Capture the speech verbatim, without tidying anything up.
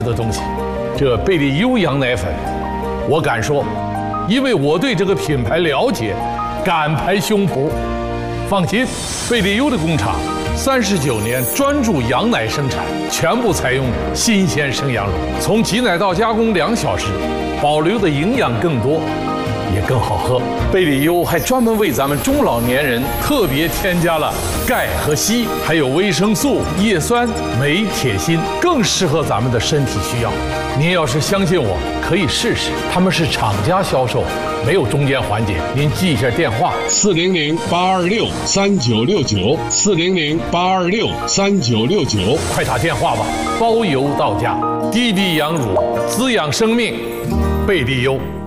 的东西。这贝利优羊奶粉，我敢说，因为我对这个品牌了解，敢拍胸脯。放心，贝利优的工厂三十九年专注羊奶生产，全部采用新鲜生羊乳，从挤奶到加工两小时，保留的营养更多。 也更好喝。贝利优还专门为咱们中老年人特别添加了钙和硒，还有维生素、叶酸、镁、铁、锌，更适合咱们的身体需要。您要是相信我，可以试试。他们是厂家销售，没有中间环节。您记一下电话： 四零零八二六三九六九，四零零八二六三九六九， 快打电话吧，包邮到家。滴滴羊乳滋养生命，贝利优。